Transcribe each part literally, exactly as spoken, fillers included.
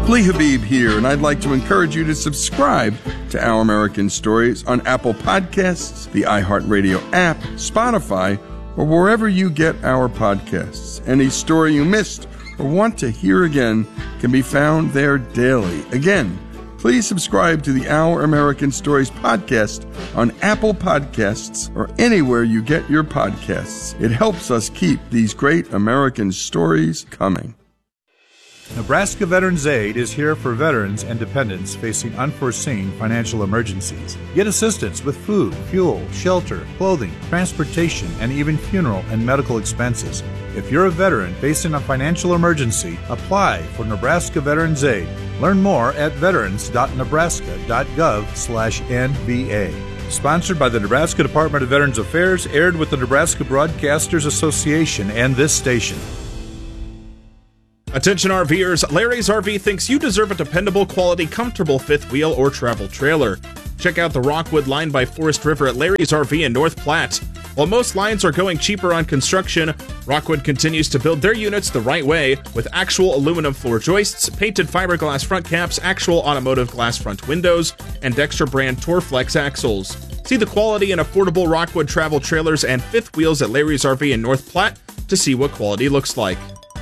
Lee Habib here, and I'd like to encourage you to subscribe to Our American Stories on Apple Podcasts, the iHeartRadio app, Spotify, or wherever you get our podcasts. Any story you missed or want to hear again can be found there daily. Again, please subscribe to the Our American Stories podcast on Apple Podcasts or anywhere you get your podcasts. It helps us keep these great American stories coming. Nebraska Veterans Aid is here for veterans and dependents facing unforeseen financial emergencies. Get assistance with food, fuel, shelter, clothing, transportation, and even funeral and medical expenses. If you're a veteran facing a financial emergency, apply for Nebraska Veterans Aid. Learn more at veterans dot nebraska dot gov slash N V A. Sponsored by the Nebraska Department of Veterans Affairs, aired with the Nebraska Broadcasters Association and this station. Attention RVers, Larry's R V thinks you deserve a dependable, quality, comfortable fifth wheel or travel trailer. Check out the Rockwood line by Forest River at Larry's R V in North Platte. While most lines are going cheaper on construction, Rockwood continues to build their units the right way with actual aluminum floor joists, painted fiberglass front caps, actual automotive glass front windows, and Dexter brand Torflex axles. See the quality and affordable Rockwood travel trailers and fifth wheels at Larry's R V in North Platte to see what quality looks like.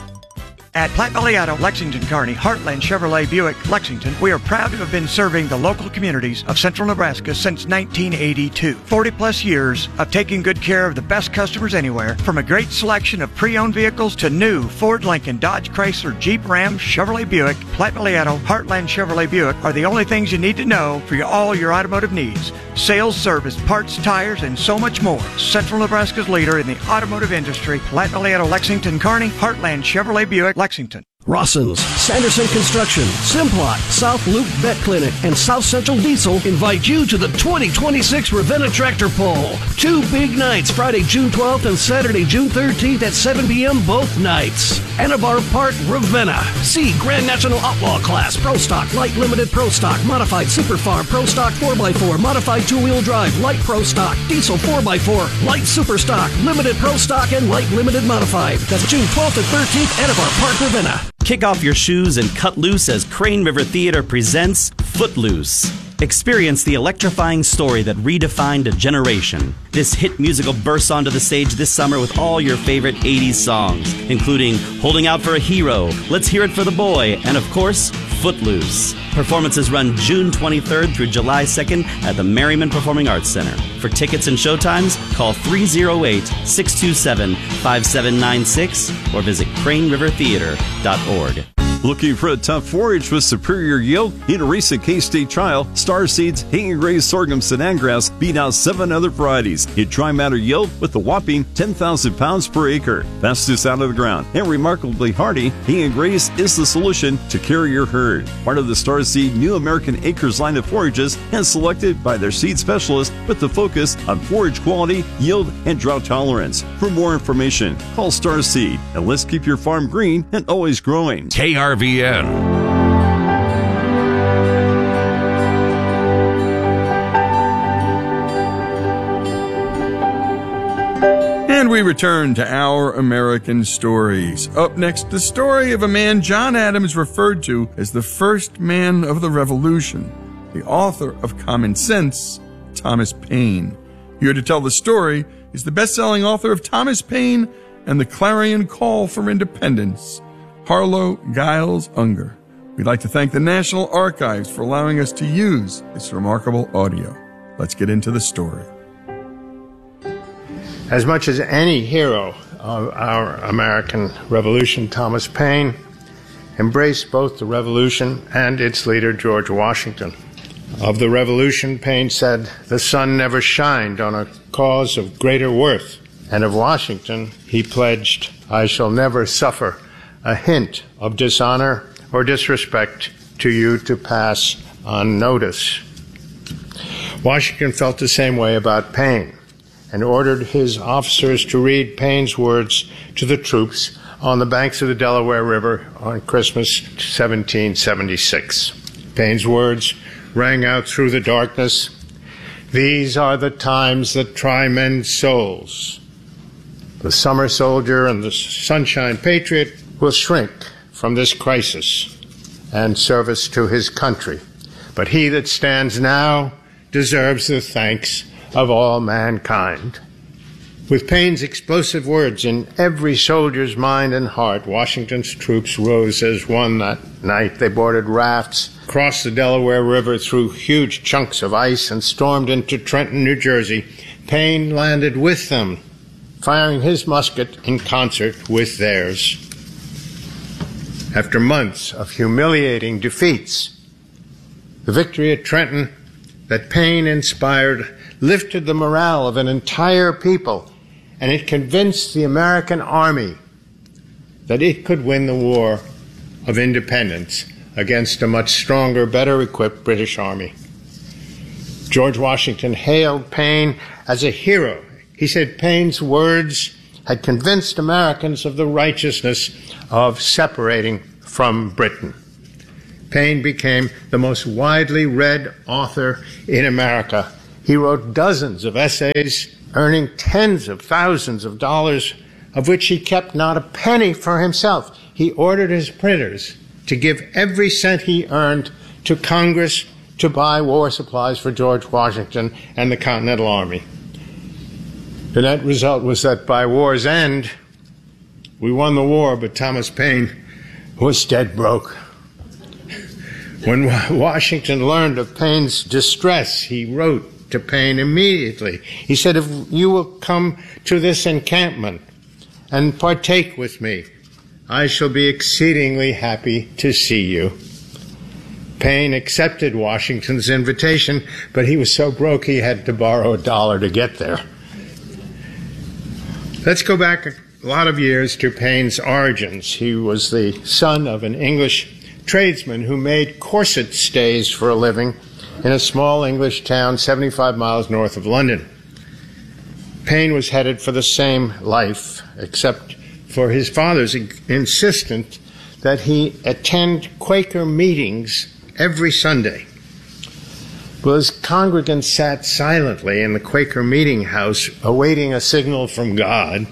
At Platte Valley Auto, Lexington, Kearney, Heartland Chevrolet Buick, Lexington, we are proud to have been serving the local communities of central Nebraska since nineteen eighty-two. forty plus years of taking good care of the best customers anywhere, from a great selection of pre-owned vehicles to new Ford, Lincoln, Dodge, Chrysler, Jeep, Ram, Chevrolet Buick. Platte Valley Auto, Heartland Chevrolet Buick are the only things you need to know for your, all your automotive needs. Sales, service, parts, tires, and so much more. Central Nebraska's leader in the automotive industry, Platte Valley Auto, Lexington, Kearney, Heartland Chevrolet Buick, Lexington. Rossens, Sanderson Construction, Simplot, South Loop Vet Clinic, and South Central Diesel invite you to the twenty twenty-six Ravenna Tractor Pull. Two big nights, Friday, June twelfth and Saturday, June thirteenth at seven p.m. both nights. Anabar Park, Ravenna. See Grand National Outlaw Class, Pro Stock, Light Limited Pro Stock, Modified Super Farm, Pro Stock four by four, Modified two-wheel drive, Light Pro Stock, Diesel four by four, Light Super Stock, Limited Pro Stock, and Light Limited Modified. That's June twelfth and thirteenth, Anabar Park, Ravenna. Kick off your shoes and cut loose as Crane River Theater presents Footloose. Experience the electrifying story that redefined a generation. This hit musical bursts onto the stage this summer with all your favorite eighties songs, including Holding Out for a Hero, Let's Hear It for the Boy, and of course, Footloose. Performances run June twenty-third through July second at the Merriman Performing Arts Center. For tickets and showtimes, call three oh eight, six two seven, five seven nine six or visit crane river theater dot org. Looking for a tough forage with superior yield? In a recent K-State trial, Star Seeds Hanging Raised Sorghum Sudan Grass beat out seven other varieties in dry matter yield with a whopping ten thousand pounds per acre. Fastest out of the ground and remarkably hardy, Hanging Raised is the solution to carry your herd. Part of the Star Seed New American Acres line of forages and selected by their seed specialist with the focus on forage quality, yield, and drought tolerance. For more information, call Star Seed and let's keep your farm green and always growing. K R V N. And we return to Our American Stories. Up next, the story of a man John Adams referred to as the first man of the Revolution, the author of Common Sense, Thomas Paine. Here to tell the story is the best-selling author of Thomas Paine and the Clarion Call for Independence, Harlow Giles Unger. We'd like to thank the National Archives for allowing us to use this remarkable audio. Let's get into the story. As much as any hero of our American Revolution, Thomas Paine embraced both the Revolution and its leader, George Washington. Of the Revolution, Paine said, "The sun never shined on a cause of greater worth." And of Washington, he pledged, "I shall never suffer a hint of dishonor or disrespect to you to pass unnoticed." Washington felt the same way about Paine and ordered his officers to read Paine's words to the troops on the banks of the Delaware River on Christmas seventeen seventy-six. Paine's words rang out through the darkness. "These are the times that try men's souls. The summer soldier and the sunshine patriot will shrink from this crisis. and service to his country. But he that stands now deserves the thanks of all mankind. With Paine's explosive words in every soldier's mind and heart, Washington's troops rose as one that night. They boarded rafts, crossed the Delaware River through huge chunks of ice, and stormed into Trenton, New Jersey. Paine landed with them, firing his musket in concert with theirs. After months of humiliating defeats, the victory at Trenton that Paine inspired lifted the morale of an entire people, and it convinced the American army that it could win the war of independence against a much stronger, better equipped British army. George Washington hailed Paine as a hero. He said Paine's words had convinced Americans of the righteousness of separating from Britain. Paine became the most widely read author in America. He wrote dozens of essays, earning tens of thousands of dollars, of which he kept not a penny for himself. He ordered his printers to give every cent he earned to Congress to buy war supplies for George Washington and the Continental Army. The net result was that by war's end, we won the war, but Thomas Paine was dead broke. When Washington learned of Paine's distress, he wrote to Paine immediately. He said, if you will come to this encampment and partake with me, I shall be exceedingly happy to see you. Paine accepted Washington's invitation, but he was so broke he had to borrow a dollar to get there. Let's go back a lot of years to Paine's origins. He was the son of an English tradesman who made corset stays for a living in a small English town seventy-five miles north of London. Paine was headed for the same life, except for his father's insistence that he attend Quaker meetings every Sunday. Well, as congregants sat silently in the Quaker meeting house awaiting a signal from God,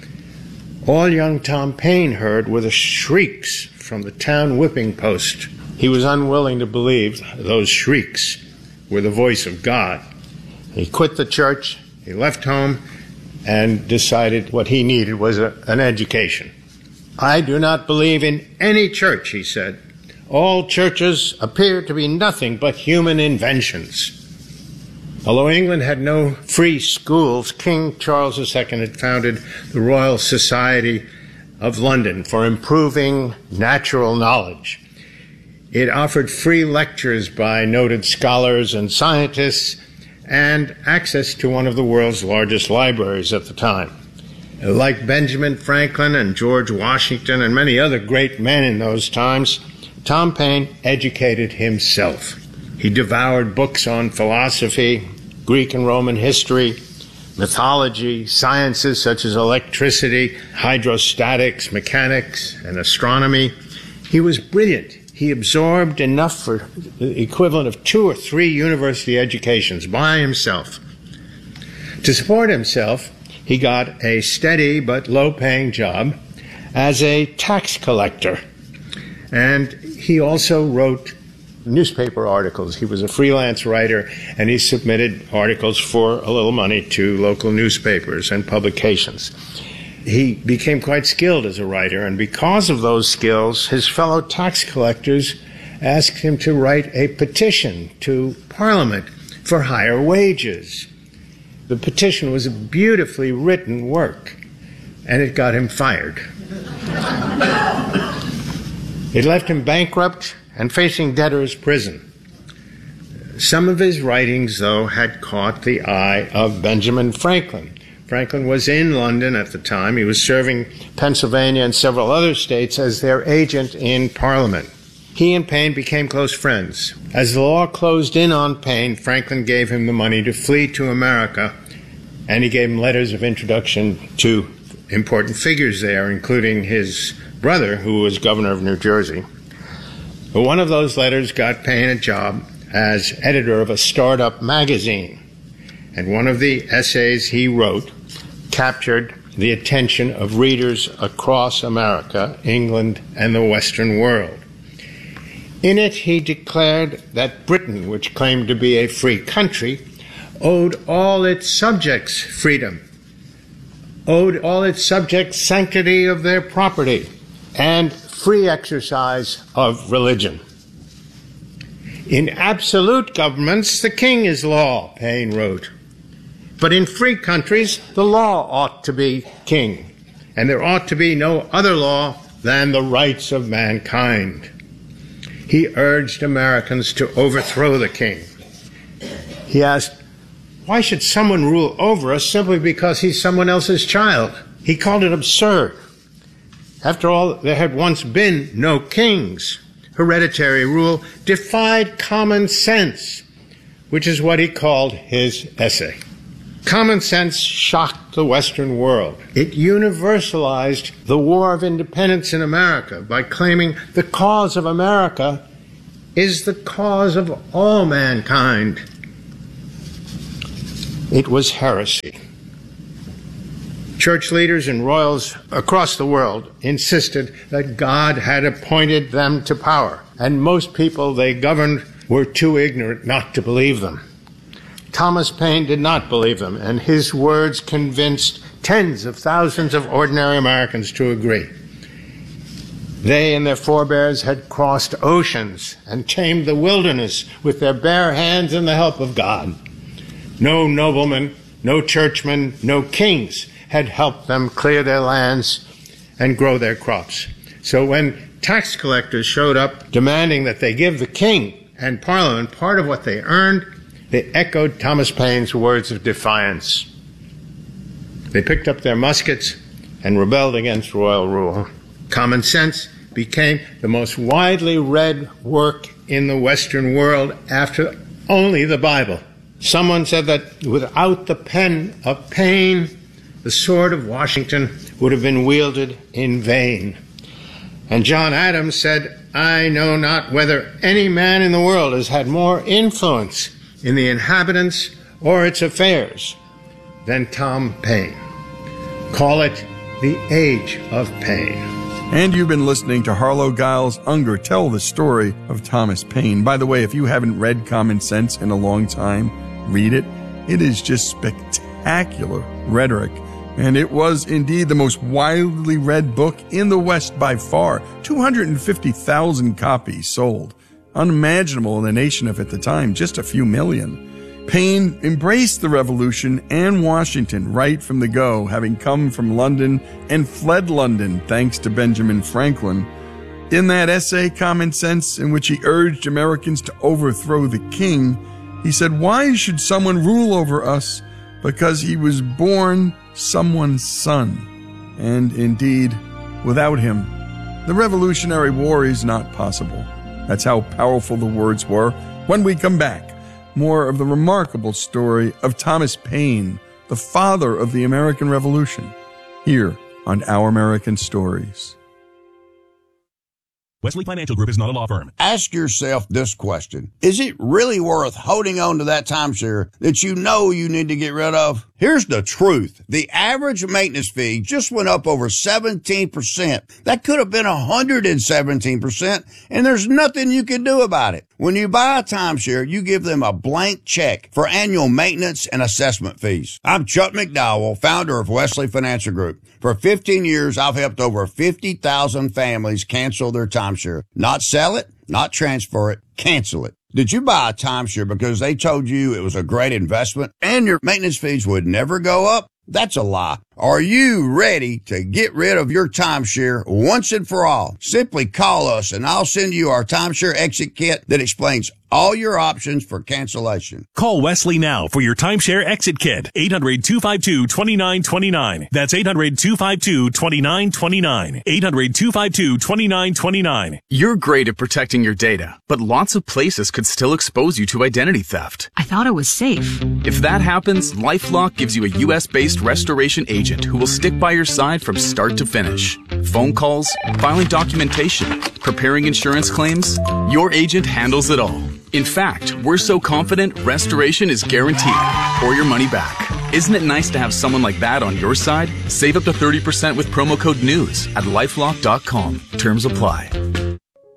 all young Tom Paine heard were the shrieks from the town whipping post. He was unwilling to believe those shrieks were the voice of God. He quit the church, he left home, and decided what he needed was a, an education. I do not believe in any church, he said. All churches appear to be nothing but human inventions. Although England had no free schools, King Charles the Second had founded the Royal Society of London for improving natural knowledge. It offered free lectures by noted scholars and scientists and access to one of the world's largest libraries at the time. Like Benjamin Franklin and George Washington and many other great men in those times, Tom Paine educated himself. He devoured books on philosophy, Greek and Roman history, mythology, sciences such as electricity, hydrostatics, mechanics, and astronomy. He was brilliant. He absorbed enough for the equivalent of two or three university educations by himself. To support himself, he got a steady but low-paying job as a tax collector. And he also wrote newspaper articles. He was a freelance writer, and he submitted articles for a little money to local newspapers and publications. He became quite skilled as a writer, and because of those skills, his fellow tax collectors asked him to write a petition to Parliament for higher wages. The petition was a beautifully written work, and it got him fired. It left him bankrupt and facing debtor's prison. Some of his writings, though, had caught the eye of Benjamin Franklin. Franklin was in London at the time. He was serving Pennsylvania and several other states as their agent in Parliament. He and Paine became close friends. As the law closed in on Paine, Franklin gave him the money to flee to America, and he gave him letters of introduction to important figures there, including his brother, who was governor of New Jersey. But one of those letters got Paine a job as editor of a startup magazine, and one of the essays he wrote captured the attention of readers across America, England, and the Western world. In it, he declared that Britain, which claimed to be a free country, owed all its subjects freedom, owed all its subjects sanctity of their property, and free exercise of religion. In absolute governments, the king is law, Paine wrote. But in free countries, the law ought to be king, and there ought to be no other law than the rights of mankind. He urged Americans to overthrow the king. He asked, why should someone rule over us simply because he's someone else's child? He called it absurd. After all, there had once been no kings. Hereditary rule defied common sense, which is what he called his essay. Common sense shocked the Western world. It universalized the War of Independence in America by claiming the cause of America is the cause of all mankind. It was heresy. Church leaders and royals across the world insisted that God had appointed them to power, and most people they governed were too ignorant not to believe them. Thomas Paine did not believe them, and his words convinced tens of thousands of ordinary Americans to agree. They and their forebears had crossed oceans and tamed the wilderness with their bare hands and the help of God. No noblemen, no churchmen, no kings had helped them clear their lands and grow their crops. So when tax collectors showed up demanding that they give the king and Parliament part of what they earned, they echoed Thomas Paine's words of defiance. They picked up their muskets and rebelled against royal rule. Common Sense became the most widely read work in the Western world after only the Bible. Someone said that without the pen of Paine, the sword of Washington would have been wielded in vain. And John Adams said, I know not whether any man in the world has had more influence in the inhabitants or its affairs than Tom Paine. Call it the Age of Paine. And you've been listening to Harlow Giles Unger tell the story of Thomas Paine. By the way, if you haven't read Common Sense in a long time, read it. It is just spectacular rhetoric. And it was indeed the most widely read book in the West by far. two hundred fifty thousand copies sold. Unimaginable in a nation of at the time, just a few million. Paine embraced the revolution and Washington right from the go, having come from London and fled London thanks to Benjamin Franklin. In that essay, Common Sense, in which he urged Americans to overthrow the king, he said, why should someone rule over us? Because he was born someone's son. And indeed, without him, the Revolutionary War is not possible. That's how powerful the words were. When we come back, more of the remarkable story of Thomas Paine, the father of the American Revolution, here on Our American Stories. Wesley Financial Group is not a law firm. Ask yourself this question. Is it really worth holding on to that timeshare that you know you need to get rid of? Here's the truth. The average maintenance fee just went up over seventeen percent. That could have been one hundred seventeen percent, and there's nothing you can do about it. When you buy a timeshare, you give them a blank check for annual maintenance and assessment fees. I'm Chuck McDowell, founder of Wesley Financial Group. For fifteen years, I've helped over fifty thousand families cancel their timeshare. Not sell it, not transfer it, cancel it. Did you buy a timeshare because they told you it was a great investment and your maintenance fees would never go up? That's a lie. Are you ready to get rid of your timeshare once and for all? Simply call us and I'll send you our timeshare exit kit that explains all your options for cancellation. Call Wesley now for your timeshare exit kit. eight hundred, two five two, two nine two nine. That's eight hundred, two five two, two nine two nine. eight hundred, two five two, two nine two nine. You're great at protecting your data, but lots of places could still expose you to identity theft. I thought it was safe. If that happens, LifeLock gives you a U S-based restoration agent who will stick by your side from start to finish. Phone calls, filing documentation, preparing insurance claims, your agent handles it all. In fact, we're so confident restoration is guaranteed or your money back. Isn't it nice to have someone like that on your side? Save up to thirty percent with promo code NEWS at lifelock dot com. Terms apply.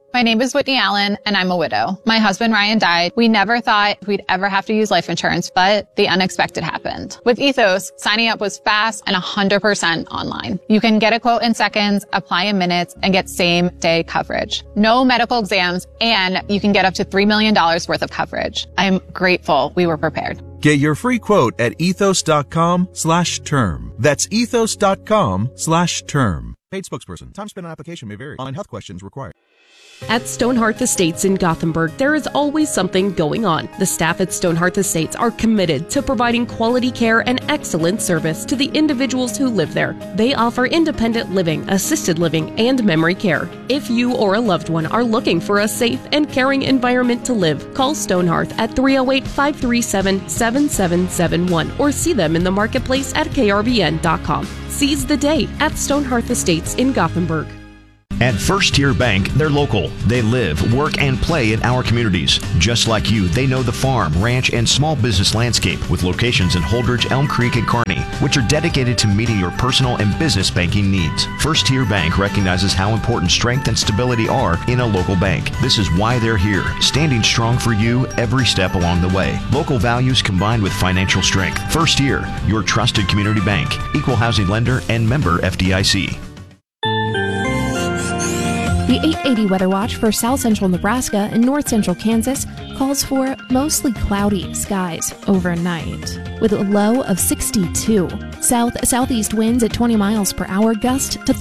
My name is Whitney Allen, and I'm a widow. My husband, Ryan, died. We never thought we'd ever have to use life insurance, but the unexpected happened. With Ethos, signing up was fast and one hundred percent online. You can get a quote in seconds, apply in minutes, and get same-day coverage. No medical exams, and you can get up to three million dollars worth of coverage. I'm grateful we were prepared. Get your free quote at ethos.com slash term. That's ethos.com slash term. Paid spokesperson. Time spent on application may vary. Online health questions required. At Stonehearth Estates in Gothenburg, there is always something going on. The staff at Stonehearth Estates are committed to providing quality care and excellent service to the individuals who live there. They offer independent living, assisted living, and memory care. If you or a loved one are looking for a safe and caring environment to live, call Stonehearth at three oh eight, five three seven, seven seven seven one or see them in the marketplace at K R B N dot com. Seize the day at Stonehearth Estates in Gothenburg. At First Tier Bank, they're local. They live, work, and play in our communities. Just like you, they know the farm, ranch, and small business landscape with locations in Holdridge, Elm Creek, and Kearney, which are dedicated to meeting your personal and business banking needs. First Tier Bank recognizes how important strength and stability are in a local bank. This is why they're here, standing strong for you every step along the way. Local values combined with financial strength. First Tier, your trusted community bank, equal housing lender, and member F D I C. The eight eighty Weather Watch for south central Nebraska and north central Kansas calls for mostly cloudy skies overnight with a low of sixty-two. South-southeast winds at twenty miles per hour, gust to